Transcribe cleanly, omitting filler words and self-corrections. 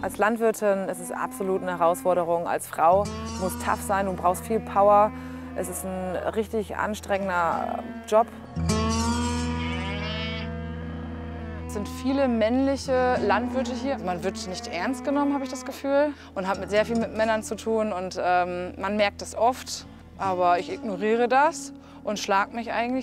Als Landwirtin ist es absolut eine Herausforderung. Als Frau, du musst tough sein, du brauchst viel Power. Es ist ein richtig anstrengender Job. Es sind viele männliche Landwirte hier. Man wird nicht ernst genommen, habe ich das Gefühl. Und hat sehr viel mit Männern zu tun. Und man merkt es oft. Aber ich ignoriere das und schlage mich eigentlich